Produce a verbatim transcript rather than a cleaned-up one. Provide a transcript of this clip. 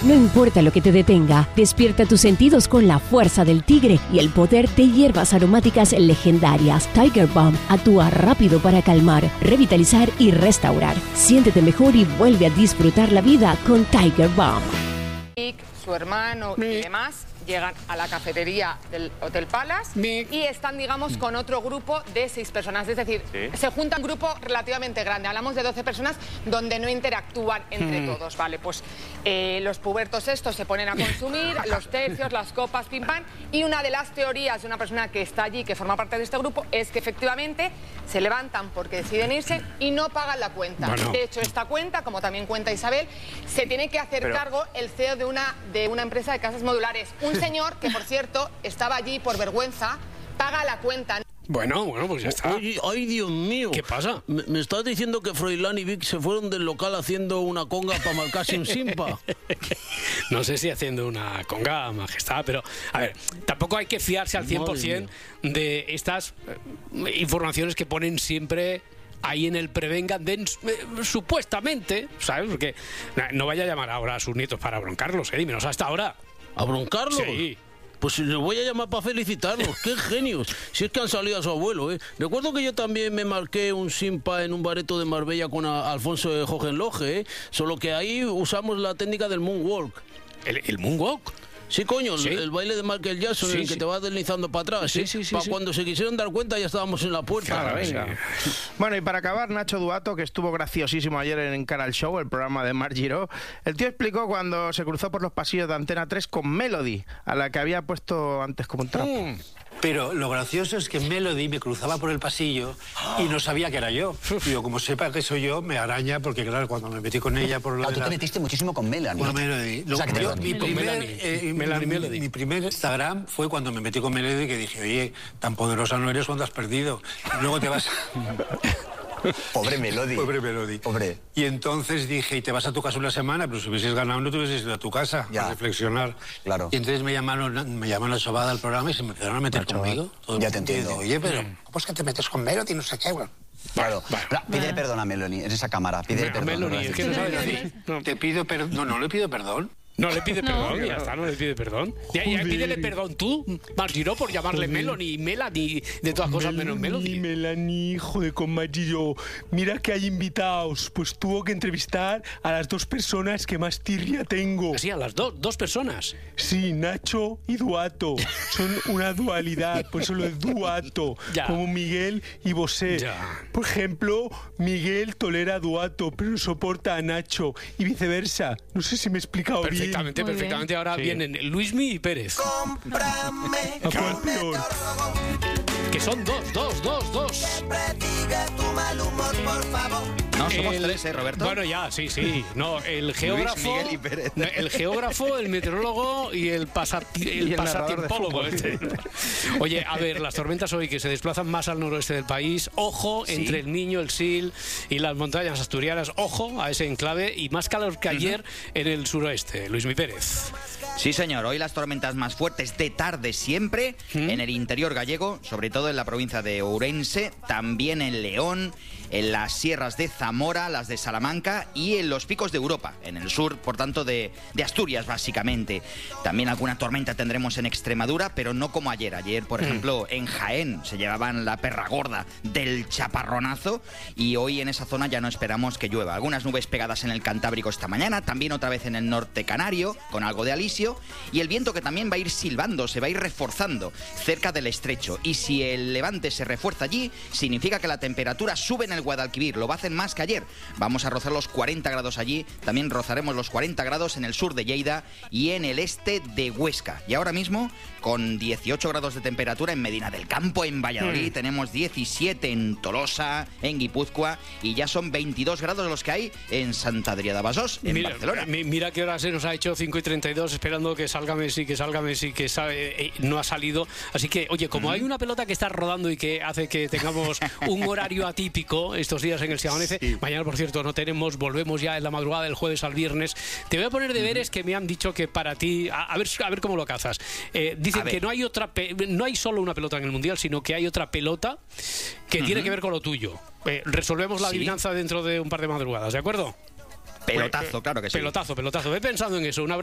No importa lo que te detenga, despierta tus sentidos con la fuerza del tigre y el poder de hierbas aromáticas legendarias. Tiger Balm actúa rápido para calmar, revitalizar y restaurar. Siéntete mejor y vuelve a disfrutar la vida con Tiger Balm. Su hermano Mick. y demás llegan a la cafetería del Hotel Palace Mick. y están, digamos, con otro grupo de seis personas. Es decir, ¿Sí? se junta un grupo relativamente grande. Hablamos de doce personas donde no interactúan entre Hmm. todos. Vale, pues eh, los pubertos estos se ponen a consumir, los tercios, las copas, pim pam. Y una de las teorías de una persona que está allí, que forma parte de este grupo, es que efectivamente se levantan porque deciden irse y no pagan la cuenta. Bueno. De hecho, esta cuenta, como también cuenta Isabel, se tiene que hacer Pero- cargo el C E O de una, de una empresa de casas modulares. Un señor que, por cierto, estaba allí por vergüenza, paga la cuenta. Bueno, bueno, pues ya está. Oye, ay, Dios mío. ¿Qué pasa? ¿Me, me estás diciendo que Froilán y Vic se fueron del local haciendo una conga para marcarse un simpa? No sé si haciendo una conga, majestad, pero a ver, tampoco hay que fiarse al cien por ciento de estas eh, informaciones que ponen siempre ahí en el prevengan de, eh, supuestamente, ¿sabes? Porque na, no vaya a llamar ahora a sus nietos para broncarlos, ¿eh? Dímenos hasta ahora. ¿A broncarlos? Sí. Pues les voy a llamar para felicitarlos. ¡Qué genios! Si es que han salido a su abuelo, ¿eh? Recuerdo que yo también me marqué un simpa en un bareto de Marbella con a- Alfonso de Hohenlohe, ¿eh? Solo que ahí usamos la técnica del moonwalk. ¿El, el moonwalk? Sí, coño, ¿Sí? el, el baile de Michael Jackson, Sí, en el que sí. te vas deslizando para atrás. Sí, ¿eh? sí, sí, Pa' sí. cuando se quisieron dar cuenta ya estábamos en la puerta. Claro, venga. sí. Bueno, y para acabar, Nacho Duato, que estuvo graciosísimo ayer en Canal Show, el programa de Marc Giró, el tío explicó cuando se cruzó por los pasillos de Antena tres con Melody, a la que había puesto antes como un trapo. Mm. Pero lo gracioso es que Melody me cruzaba por el pasillo y no sabía que era yo. Digo, como sepa que soy yo, me araña, porque claro, cuando me metí con ella por lo Ah, de tú la... te metiste muchísimo con Melanie. Con Melody. O sea, que te- Yo, mi, Con primer, Melanie. eh, Melanie mi- Melody. mi primer Instagram fue cuando me metí con Melody, que dije, oye, tan poderosa no eres cuando has perdido. Y luego te vas... Pobre Melody. Pobre Melody. Pobre. Y entonces dije, y te vas a tu casa una semana, pero si hubieses ganado no te hubieses ido a tu casa Ya. a reflexionar. Claro. Y entonces me llamaron, me llamaron a Sobada al programa y se me empezaron a meter conmigo. Todo el Ya te mundo. Y entiendo. digo, oye, pero ¿cómo es que te metes con Melody? No sé qué, bueno. Claro. Bueno. Claro, Pídele perdón a Melanie en esa cámara. Pídele Bueno, perdón. Melanie, es que no sabe decir. No, Te pido perdón. No, no le pido perdón. no le pide No. perdón, ya está, no le pide perdón. Ya, ya, pídele perdón tú, Marc Giró, por llamarle Melanie, Melanie, de todas cosas menos Melody. Melanie, joder, con Magillo. Mira que hay invitados. Pues tuvo que entrevistar a las dos personas que más tirria tengo. Así, a las dos, dos personas. Sí, Nacho y Duato. Son una dualidad, por eso lo es Duato. Ya. Como Miguel y Bosé. Ya. Por ejemplo, Miguel tolera a Duato, pero no soporta a Nacho. Y viceversa. No sé si me he explicado bien. Perfectamente, Muy bien. perfectamente. Ahora vienen Luismi y Pérez. ¿A cuál peor? Que son dos, dos, dos, dos. No, somos El- tres, ¿eh, Roberto? Bueno, ya, sí, sí. No, el geógrafo, Miguel y Pérez. no, el geógrafo, el meteorólogo y el, pasati- el, Y el narrador de pasatiempólogo. fútbol. Este. Oye, a ver, las tormentas hoy que se desplazan más al noroeste del país. Ojo entre el Niño, el Sil y las montañas asturianas. Ojo a ese enclave y más calor que ayer en el suroeste. Luismi Pérez. Sí, señor. Hoy las tormentas más fuertes de tarde siempre en el interior gallego, sobre todo en la provincia de Ourense, también en León, en las sierras de Zamora, las de Salamanca y en los picos de Europa, en el sur, por tanto, de, de Asturias, básicamente. También alguna tormenta tendremos en Extremadura, pero no como ayer. Ayer, por ejemplo, en Jaén se llevaban la perra gorda del chaparronazo y hoy en esa zona ya no esperamos que llueva. Algunas nubes pegadas en el Cantábrico esta mañana, también otra vez en el norte canario, con algo de alisio, y el viento que también va a ir silbando, se va a ir reforzando cerca del estrecho. Y si el levante se refuerza allí, significa que la temperatura sube en el Guadalquivir, lo va a hacer más que ayer. Vamos a rozar los cuarenta grados allí, también rozaremos los cuarenta grados en el sur de Lleida y en el este de Huesca. Y ahora mismo, con dieciocho grados de temperatura en Medina del Campo, en Valladolid, Mm. tenemos diecisiete en Tolosa, en Guipúzcoa, y ya son veintidós grados los que hay en Santa Adrià de Besòs, en Mira, Barcelona. mi- mira qué hora se nos ha hecho, cinco y treinta y dos, esperando que salga Messi, que salga Messi, que sabe, eh, no ha salido. Así que, oye, como hay una pelota que está rodando y que hace que tengamos un horario atípico estos días en el Se Amanece, mañana, por cierto, no tenemos, volvemos ya en la madrugada del jueves al viernes. Te voy a poner deberes que me han dicho que para ti, a, a ver, a ver cómo lo cazas. Eh, dicen A ver. que no hay otra, pe- no hay solo una pelota en el Mundial, sino que hay otra pelota que tiene que ver con lo tuyo. Eh, resolvemos la Sí. adivinanza dentro de un par de madrugadas, ¿de acuerdo? Pelotazo, claro que sí. Pelotazo, pelotazo. Ve pensando en eso. Un abrazo.